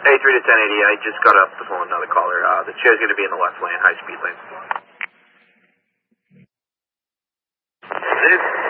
Hey, 3 to 1080, I just got off the phone with another caller. The chair's going to be in the left lane, high speed lane. This